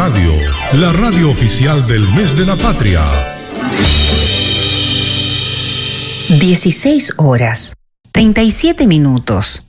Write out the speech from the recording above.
Radio, la radio oficial del mes de la patria. 16 horas, 37 minutos.